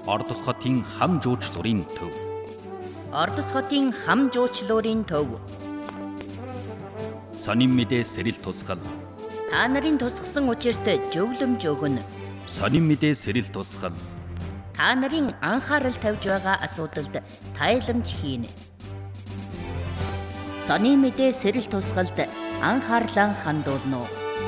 Ордос хотын хам жуучлуурын төв. Ордос хотын хам жуучлуурын төв. Сонин мэдээ сэрэл тусгал. Та нарын тусгсан учирт зөвлөмж өгнө. Сонин мэдээ сэрэл тусгал. Та нарын анхаарал тавьж байгаа асуудалд тайламж хийнэ. Сонин мэдээ сэрэл тусгалд анхаарлаа хандуулно.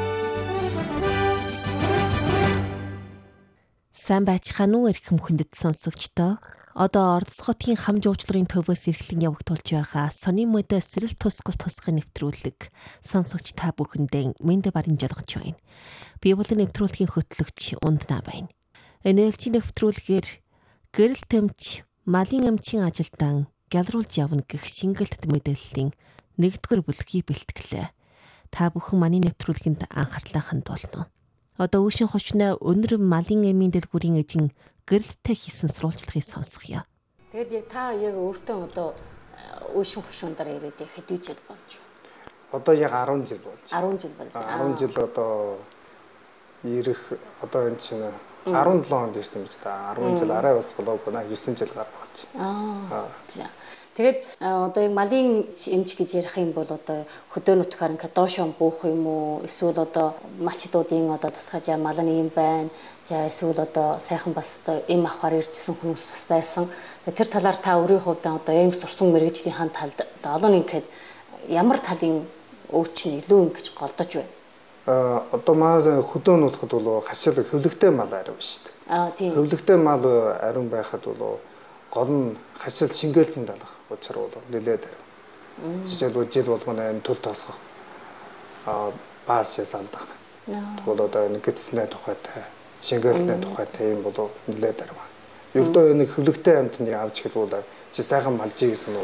Сайн байцгаана уу эрхэм хүндэт сонсогчдоо. Одоо Ордос хотын хам жуучлалын төвөөс эрхлэн явагдуулж байгаа сонин мэдээ сэрэл тусгал тусгын нэвтрүүлэг сонсогч та бүхэндээ мэндэ барин жолгож байна. Би бол нэвтрүүлгийн хөтлөгч Унднаа байна. Энерги нэвтрүүлгээр гэрэл тэмч малын эмчийн ажилдан гялруулж явна гэх шингэлт мэдээллийн нэгдүгээр бүлгийг бэлтгэлээ. Та бүхэн манай нэвтрүүлгэнд анхаарлаа хандуулно. Одоо үүшин хошноо өнөр малын эмийн дэлгүүрийн эжин гэрэлтэй хийсэн сурвалжлагыг сонсгоё. Тэгэд яг та яг өөртөө одоо үүшин хошуундаар ирээд хэдий жил болж байна? Одоо яг 10 жил болж байна. 10 жил болж байна. 10 жил одоо ирэх одоо энэ чинь 17 онд ирсэн биз дээ. 10 жил арай бас болоогүй наа 9 жил гар болж байна. За. Тэгээд одоо яг малын эмч гэж ярих юм бол одоо хөдөө нутгаар ингээд доошоо буух юм уу? Эсвэл одоо малчдуудын одоо тусгай жаа мал нь юм байна. За эсвэл одоо сайхан бас одоо эм авахар иржсэн хүмүүс бас байсан. Тэр талаар та өөрийн хувьд одоо эм сурсан мэргэжлийн хан талд одоо олон ингээд ямар талын өөрчлөлт илүү ингэж голдож байна? Одоо маань хөдөө нутгад бол хашил хөвлөгтэй мал ариун шүү дээ. Тийм. Хөвлөгтэй мал ариун байхад бол гол нь хашил шингээлтийн далах учир бол нэлээд ариун. Жишээлбэл жил болгоно энэ төл тосгох баасаас алдах. Тэгвэл одоо энэ гидсний тухайтай, шингээлтний тухайтай юм бол нэлээд ариун. Ердөө энэ хөвлөгтэй амтныг авч хэлбэл чи сайхан малжийг гэсэн